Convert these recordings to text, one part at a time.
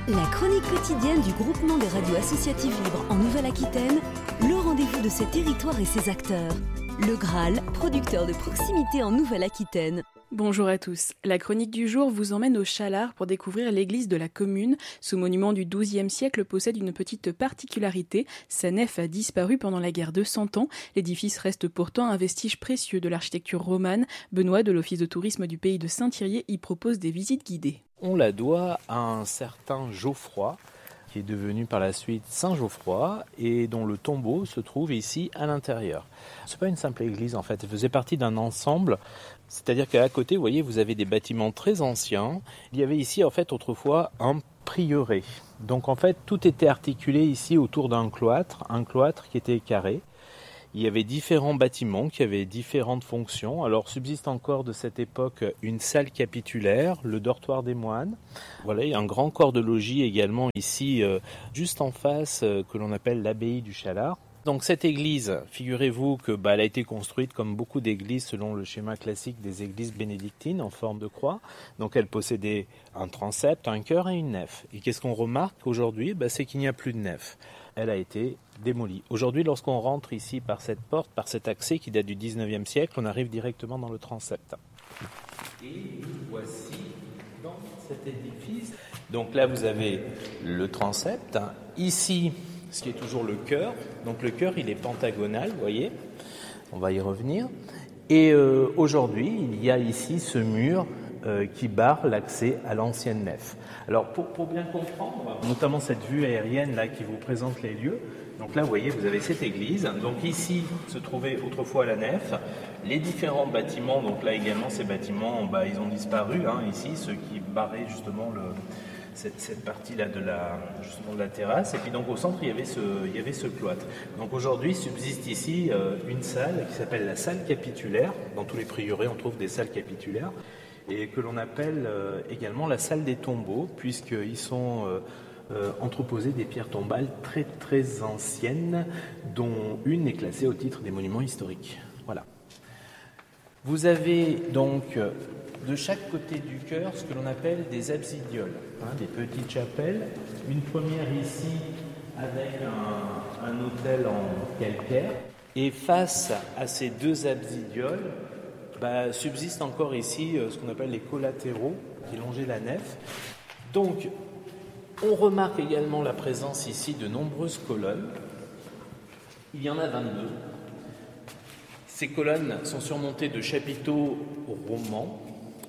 La chronique quotidienne du groupement des radios associatives libres en Nouvelle-Aquitaine, le rendez-vous de ses territoires et ses acteurs. Le Graal, producteur de proximité en Nouvelle-Aquitaine. Bonjour à tous. La chronique du jour vous emmène au Chalard pour découvrir l'église de la commune. Ce monument du XIIe siècle possède une petite particularité. Sa nef a disparu pendant la guerre de 100 ans. L'édifice reste pourtant un vestige précieux de l'architecture romane. Benoît de l'Office de tourisme du pays de Saint-Thirier y propose des visites guidées. On la doit à un certain Geoffroy, qui est devenu par la suite Saint-Geoffroy et dont le tombeau se trouve ici à l'intérieur. C'est pas une simple église en fait, elle faisait partie d'un ensemble, c'est-à-dire qu'à côté, vous voyez, vous avez des bâtiments très anciens. Il y avait ici en fait autrefois un prieuré. Donc en fait, tout était articulé ici autour d'un cloître, un cloître qui était carré. Il y avait différents bâtiments qui avaient différentes fonctions. Alors subsiste encore de cette époque une salle capitulaire, le dortoir des moines. Voilà, il y a un grand corps de logis également ici, juste en face, que l'on appelle l'abbaye du Chalard. Donc cette église, figurez-vous que elle a été construite comme beaucoup d'églises selon le schéma classique des églises bénédictines en forme de croix. Donc elle possédait un transept, un chœur et une nef. Et qu'est-ce qu'on remarque aujourd'hui ? C'est qu'il n'y a plus de nef. Elle a été démolie. Aujourd'hui, lorsqu'on rentre ici par cette porte, par cet accès qui date du 19e siècle, on arrive directement dans le transept. Et nous voici dans cet édifice. Donc là, vous avez le transept. Ici, ce qui est toujours le chœur. Donc le chœur, il est pentagonal, vous voyez. On va y revenir. Et aujourd'hui, il y a ici ce mur qui barre l'accès à l'ancienne nef. Alors pour bien comprendre, notamment cette vue aérienne là qui vous présente les lieux, donc là vous voyez vous avez cette église, donc ici se trouvait autrefois la nef, les différents bâtiments, donc là également ces bâtiments ils ont disparu, ici ceux qui barraient justement cette partie-là de la terrasse, et puis donc au centre il y avait ce cloître. Donc aujourd'hui subsiste ici une salle qui s'appelle la salle capitulaire. Dans tous les prieurés on trouve des salles capitulaires, et que l'on appelle également la salle des tombeaux, puisqu'ils sont entreposés des pierres tombales très très anciennes, dont une est classée au titre des monuments historiques. Voilà. Vous avez donc de chaque côté du chœur ce que l'on appelle des absidioles, des petites chapelles. Une première ici avec un autel en calcaire, et face à ces deux absidioles, subsiste encore ici ce qu'on appelle les collatéraux qui longeaient la nef. Donc, on remarque également la présence ici de nombreuses colonnes. Il y en a 22. Ces colonnes sont surmontées de chapiteaux romans.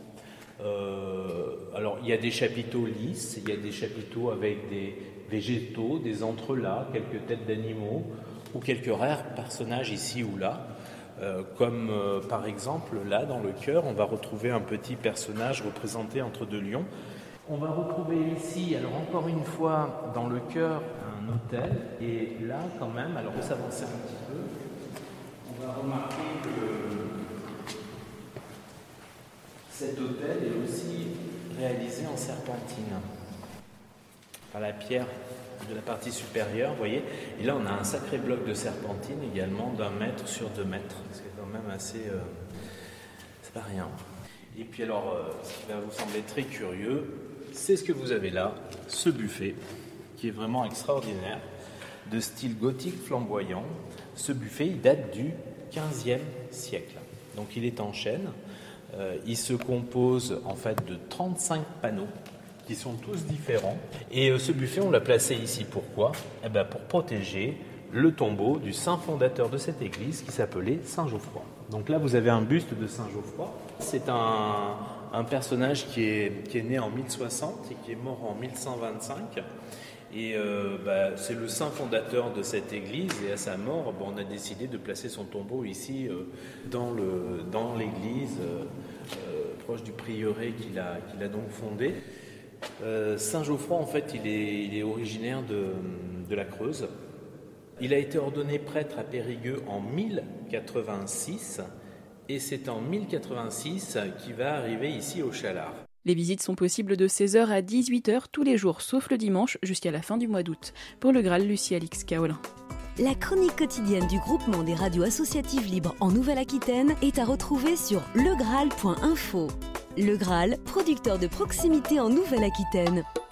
Alors, il y a des chapiteaux lisses, il y a des chapiteaux avec des végétaux, des entrelacs, quelques têtes d'animaux ou quelques rares personnages ici ou là. Comme par exemple là dans le chœur on va retrouver un petit personnage représenté entre deux lions. On va retrouver ici, alors encore une fois dans le chœur, un autel, et là quand même, alors on va s'avancer un petit peu, on va remarquer que cet autel est aussi réalisé en serpentine par la pierre de la partie supérieure, vous voyez. Et là, on a un sacré bloc de serpentine également d'1 mètre sur 2 mètres. C'est quand même assez... c'est pas rien. Et puis alors, ce qui va vous sembler très curieux, c'est ce que vous avez là, ce buffet, qui est vraiment extraordinaire, de style gothique flamboyant. Ce buffet, il date du 15e siècle. Donc il est en chêne. Il se compose en fait de 35 panneaux, qui sont tous différents. Et ce buffet, on l'a placé ici. Pourquoi ? Pour protéger le tombeau du saint fondateur de cette église qui s'appelait Saint Geoffroy. Donc là, vous avez un buste de Saint Geoffroy. C'est un personnage qui est né en 1060 et qui est mort en 1125. Et c'est le saint fondateur de cette église, et à sa mort, on a décidé de placer son tombeau ici dans l'église, proche du prieuré qu'il a donc fondé. Saint Geoffroy, en fait, il est originaire de la Creuse. Il a été ordonné prêtre à Périgueux en 1086, et c'est en 1086 qu'il va arriver ici au Chalard. Les visites sont possibles de 16h à 18h tous les jours, sauf le dimanche, jusqu'à la fin du mois d'août. Pour le Graal, Lucie Alix Kaolin. La chronique quotidienne du groupement des radios associatives libres en Nouvelle-Aquitaine est à retrouver sur legraal.info. Le Graal, producteur de proximité en Nouvelle-Aquitaine.